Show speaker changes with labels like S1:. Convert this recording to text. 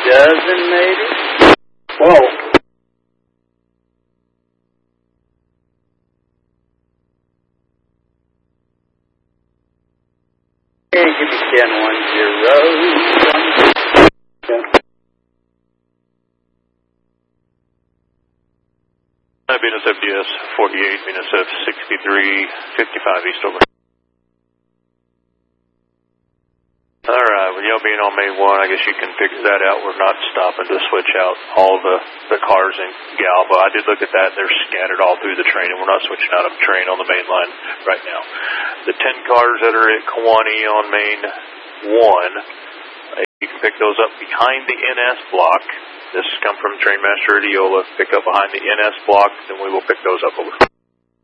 S1: dozen, maybe?
S2: Whoa.
S1: Hey, give me 1010.
S3: Venus FDS 48, Venus F63, 55 East over. Alright, with y'all being on Main 1, I guess you can figure that out. We're not stopping to switch out all the cars in Galva. I did look at that. They're scattered all through the train, and we're not switching out a train on the main line right now. The 10 cars that are at Kewanee on Main 1, you can pick those up behind the NS block. This come from Trainmaster Adiola. Pick up behind the NS block, then we will pick those up over.